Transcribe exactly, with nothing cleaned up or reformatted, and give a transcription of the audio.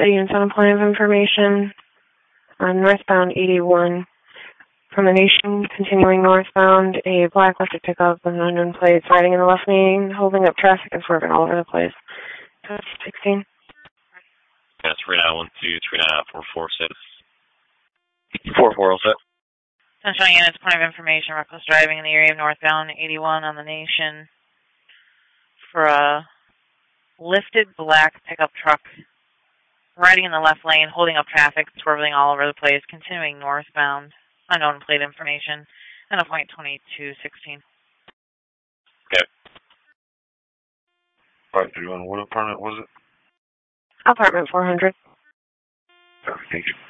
City and Sun Point of information on northbound eighty-one. From the Nation, continuing northbound, a black electric pickup with an unknown plate riding in the left lane, holding up traffic and swerving all over the place. sixteen. Yeah, three nine one two, three nine four four six. four four oh six. Central Units, point of information, reckless driving in the area of northbound eighty-one on the Nation for a lifted black pickup truck riding in the left lane, holding up traffic, swerving all over the place, continuing northbound, unknown plate information, and a point twenty-two sixteen. Okay. five three one, what apartment was it? Apartment four hundred. Thank you.